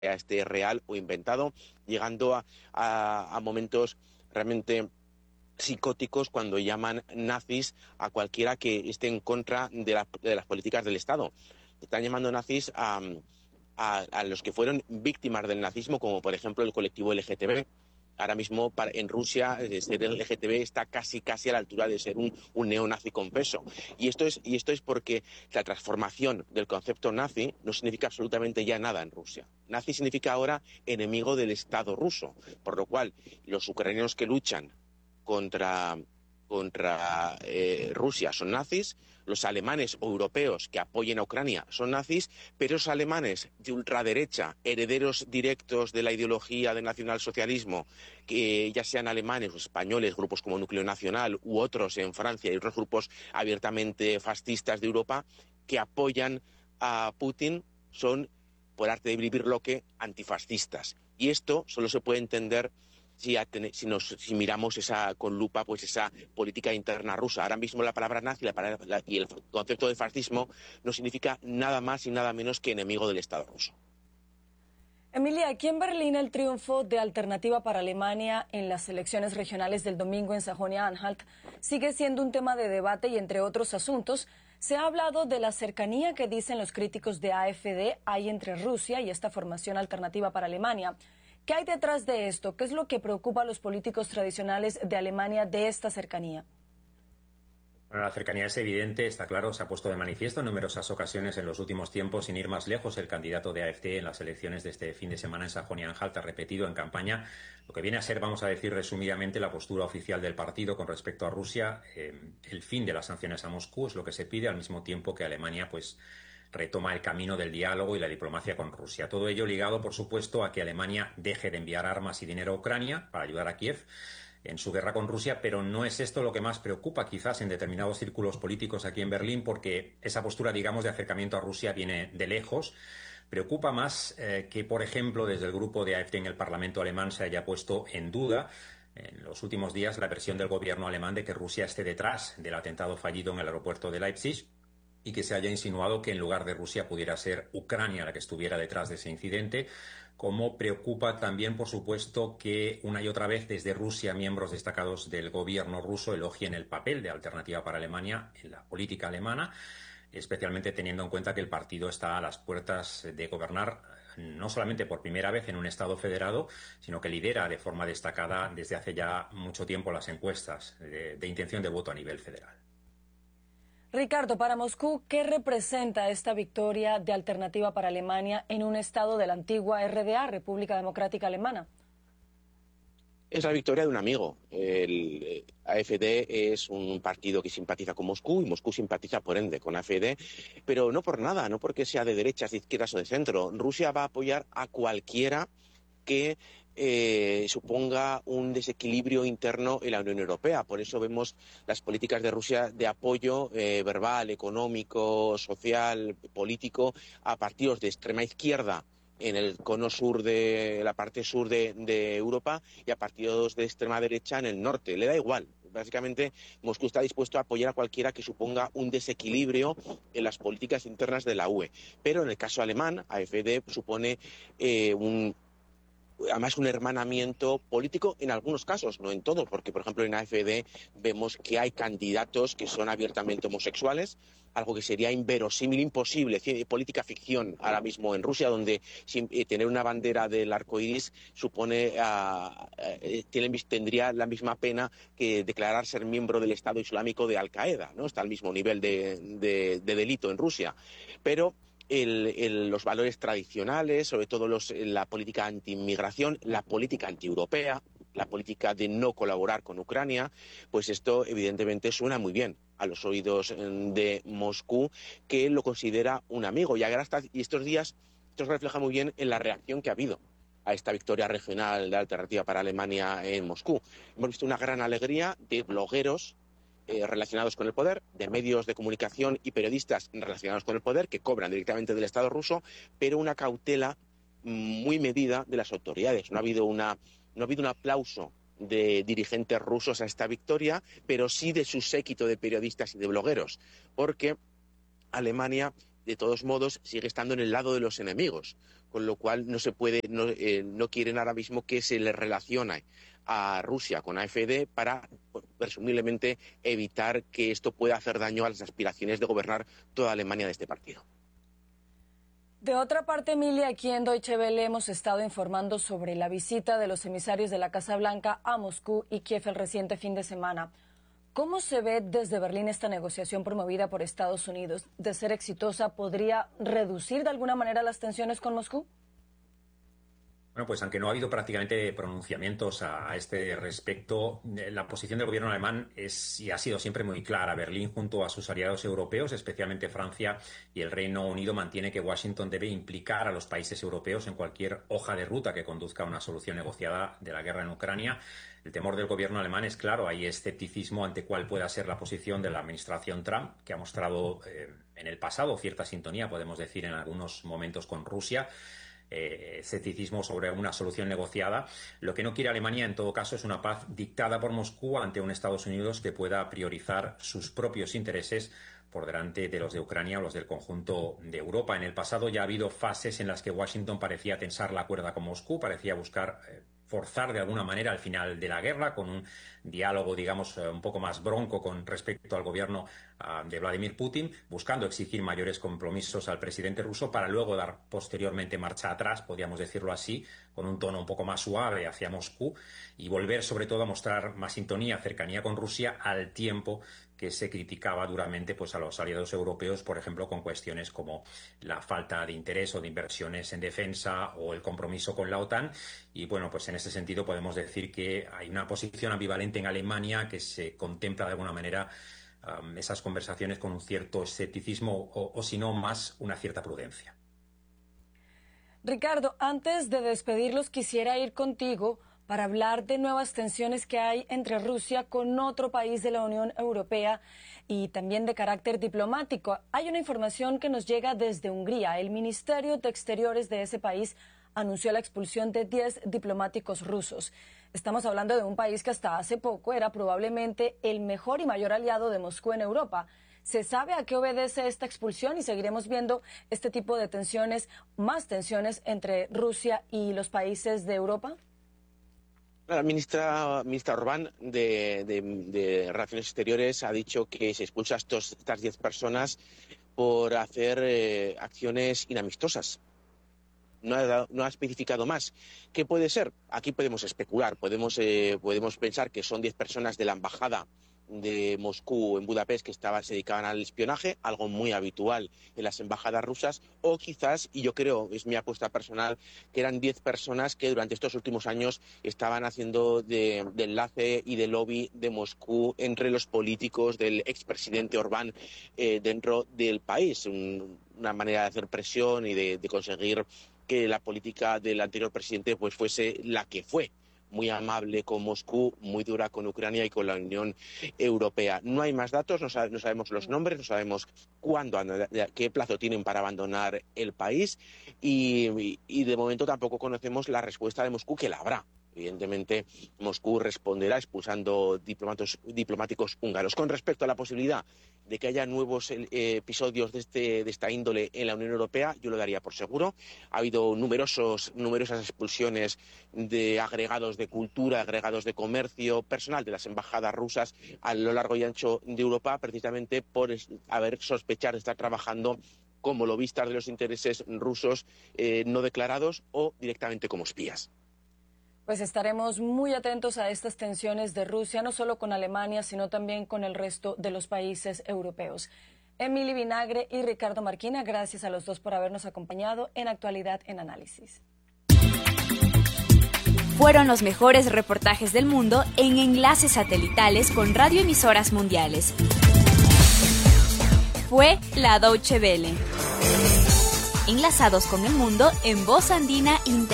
este real o inventado, llegando a momentos realmente psicóticos cuando llaman nazis a cualquiera que esté en contra de las políticas del Estado. Están llamando nazis a los que fueron víctimas del nazismo, como por ejemplo el colectivo LGTB. Ahora mismo en Rusia ser LGTB está casi a la altura de ser un neonazi confeso. Y esto es porque la transformación del concepto nazi no significa absolutamente ya nada en Rusia. Nazi significa ahora enemigo del Estado ruso, por lo cual los ucranianos que luchan contra, contra Rusia son nazis, los alemanes o europeos que apoyen a Ucrania son nazis, pero los alemanes de ultraderecha, herederos directos de la ideología del nacionalsocialismo, que ya sean alemanes o españoles, grupos como Núcleo Nacional u otros en Francia y otros grupos abiertamente fascistas de Europa, que apoyan a Putin, son, por arte de vivir bloque, antifascistas. Y esto solo se puede entender si miramos con lupa pues esa política interna rusa. Ahora mismo la palabra nazi y el concepto de fascismo no significa nada más y nada menos que enemigo del Estado ruso. Emilia, aquí en Berlín el triunfo de Alternativa para Alemania en las elecciones regionales del domingo en Sajonia-Anhalt sigue siendo un tema de debate y, entre otros asuntos, se ha hablado de la cercanía que dicen los críticos de AfD hay entre Rusia y esta formación Alternativa para Alemania. ¿Qué hay detrás de esto? ¿Qué es lo que preocupa a los políticos tradicionales de Alemania de esta cercanía? Bueno, la cercanía es evidente, está claro, se ha puesto de manifiesto en numerosas ocasiones en los últimos tiempos. Sin ir más lejos, el candidato de AfD en las elecciones de este fin de semana en Sajonia-Anhalt ha repetido en campaña lo que viene a ser, vamos a decir resumidamente, la postura oficial del partido con respecto a Rusia. El fin de las sanciones a Moscú es lo que se pide, al mismo tiempo que Alemania retoma el camino del diálogo y la diplomacia con Rusia. Todo ello ligado, por supuesto, a que Alemania deje de enviar armas y dinero a Ucrania para ayudar a Kiev en su guerra con Rusia, pero no es esto lo que más preocupa quizás en determinados círculos políticos aquí en Berlín, porque esa postura, digamos, de acercamiento a Rusia viene de lejos. Preocupa más que, por ejemplo, desde el grupo de AfD en el Parlamento alemán se haya puesto en duda en los últimos días la versión del gobierno alemán de que Rusia esté detrás del atentado fallido en el aeropuerto de Leipzig, y que se haya insinuado que en lugar de Rusia pudiera ser Ucrania la que estuviera detrás de ese incidente. Como preocupa también, por supuesto, que una y otra vez desde Rusia miembros destacados del gobierno ruso elogien el papel de Alternativa para Alemania en la política alemana, especialmente teniendo en cuenta que el partido está a las puertas de gobernar no solamente por primera vez en un Estado federado, sino que lidera de forma destacada desde hace ya mucho tiempo las encuestas de intención de voto a nivel federal. Ricardo, para Moscú, ¿qué representa esta victoria de Alternativa para Alemania en un estado de la antigua RDA, República Democrática Alemana? Es la victoria de un amigo. El AfD es un partido que simpatiza con Moscú y Moscú simpatiza, por ende, con AfD, pero no por nada, no porque sea de derechas, de izquierdas o de centro. Rusia va a apoyar a cualquiera que suponga un desequilibrio interno en la Unión Europea. Por eso vemos las políticas de Rusia de apoyo verbal, económico, social, político a partidos de extrema izquierda en el cono sur de la parte sur de Europa y a partidos de extrema derecha en el norte. Le da igual. Básicamente, Moscú está dispuesto a apoyar a cualquiera que suponga un desequilibrio en las políticas internas de la UE. Pero en el caso alemán, AfD supone además un hermanamiento político en algunos casos, no en todos, porque por ejemplo en AfD vemos que hay candidatos que son abiertamente homosexuales, algo que sería inverosímil, imposible, política ficción ahora mismo en Rusia, donde tener una bandera del arco iris supone, tendría la misma pena que declarar ser miembro del Estado Islámico de Al Qaeda, ¿no? Está al mismo nivel de delito en Rusia. Pero los valores tradicionales, sobre todo la política anti-inmigración, la política anti-europea, la política de no colaborar con Ucrania, pues esto evidentemente suena muy bien a los oídos de Moscú, que lo considera un amigo. Y estos días esto se refleja muy bien en la reacción que ha habido a esta victoria regional de Alternativa para Alemania en Moscú. Hemos visto una gran alegría de blogueros relacionados con el poder, de medios de comunicación y periodistas relacionados con el poder, que cobran directamente del Estado ruso, pero una cautela muy medida de las autoridades. No ha habido un aplauso de dirigentes rusos a esta victoria, pero sí de su séquito de periodistas y de blogueros, porque Alemania de todos modos sigue estando en el lado de los enemigos, con lo cual no quieren ahora mismo que se le relacione a Rusia con AfD para, presumiblemente, evitar que esto pueda hacer daño a las aspiraciones de gobernar toda Alemania de este partido. De otra parte, Emilia, aquí en Deutsche Welle hemos estado informando sobre la visita de los emisarios de la Casa Blanca a Moscú y Kiev el reciente fin de semana. ¿Cómo se ve desde Berlín esta negociación promovida por Estados Unidos? De ser exitosa, ¿podría reducir de alguna manera las tensiones con Moscú? Bueno, pues aunque no ha habido prácticamente pronunciamientos a este respecto, la posición del gobierno alemán es y ha sido siempre muy clara. Berlín, junto a sus aliados europeos, especialmente Francia y el Reino Unido, mantiene que Washington debe implicar a los países europeos en cualquier hoja de ruta que conduzca a una solución negociada de la guerra en Ucrania. El temor del gobierno alemán es claro. Hay escepticismo ante cuál pueda ser la posición de la administración Trump, que ha mostrado en el pasado cierta sintonía, podemos decir, en algunos momentos con Rusia. Escepticismo sobre una solución negociada. Lo que no quiere Alemania, en todo caso, es una paz dictada por Moscú ante un Estados Unidos que pueda priorizar sus propios intereses por delante de los de Ucrania o los del conjunto de Europa. En el pasado ya ha habido fases en las que Washington parecía tensar la cuerda con Moscú, parecía buscar forzar de alguna manera al final de la guerra con un diálogo, digamos, un poco más bronco con respecto al gobierno de Vladimir Putin, buscando exigir mayores compromisos al presidente ruso para luego dar posteriormente marcha atrás, podríamos decirlo así, con un tono un poco más suave hacia Moscú y volver sobre todo a mostrar más sintonía, cercanía con Rusia al tiempo que se criticaba duramente pues a los aliados europeos, por ejemplo, con cuestiones como la falta de interés o de inversiones en defensa o el compromiso con la OTAN. Y bueno, pues en ese sentido podemos decir que hay una posición ambivalente en Alemania, que se contempla de alguna manera esas conversaciones con un cierto escepticismo o si no más, una cierta prudencia. Ricardo, antes de despedirlos quisiera ir contigo para hablar de nuevas tensiones que hay entre Rusia con otro país de la Unión Europea y también de carácter diplomático. Hay una información que nos llega desde Hungría. El Ministerio de Exteriores de ese país anunció la expulsión de 10 diplomáticos rusos. Estamos hablando de un país que hasta hace poco era probablemente el mejor y mayor aliado de Moscú en Europa. ¿Se sabe a qué obedece esta expulsión y seguiremos viendo este tipo de tensiones, más tensiones entre Rusia y los países de Europa? La ministra Orbán de Relaciones Exteriores ha dicho que se expulsa a estas 10 personas por hacer acciones inamistosas. No ha especificado más. ¿Qué puede ser? Aquí podemos especular, podemos pensar que son 10 personas de la embajada de Moscú en Budapest que se dedicaban al espionaje, algo muy habitual en las embajadas rusas, o quizás, y yo creo, es mi apuesta personal, que eran 10 personas que durante estos últimos años estaban haciendo de enlace y de lobby de Moscú entre los políticos del expresidente Orbán dentro del país. Una manera de hacer presión y de conseguir que la política del anterior presidente pues fuese la que fue. Muy amable con Moscú, muy dura con Ucrania y con la Unión Europea. No hay más datos, no sabemos los nombres, no sabemos qué plazo tienen para abandonar el país y de momento tampoco conocemos la respuesta de Moscú, que la habrá. Evidentemente, Moscú responderá expulsando diplomáticos húngaros. Con respecto a la posibilidad de que haya nuevos episodios de esta índole en la Unión Europea, yo lo daría por seguro. Ha habido numerosas expulsiones de agregados de cultura, agregados de comercio, personal de las embajadas rusas a lo largo y ancho de Europa, precisamente por sospechar de estar trabajando como lobistas de los intereses rusos no declarados o directamente como espías. Pues estaremos muy atentos a estas tensiones de Rusia, no solo con Alemania, sino también con el resto de los países europeos. Emily Vinagre y Ricardo Marquina, gracias a los dos por habernos acompañado en Actualidad en Análisis. Fueron los mejores reportajes del mundo en enlaces satelitales con radioemisoras mundiales. Fue la Deutsche Welle. Enlazados con el mundo en voz andina